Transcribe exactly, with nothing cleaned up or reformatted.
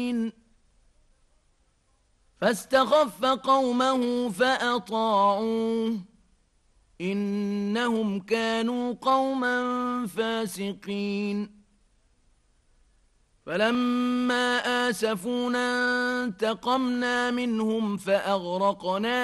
فاستخف قومه فأطاعوه إنهم كانوا قوما فاسقين فلما آسفونا انتقمنا منهم فأغرقنا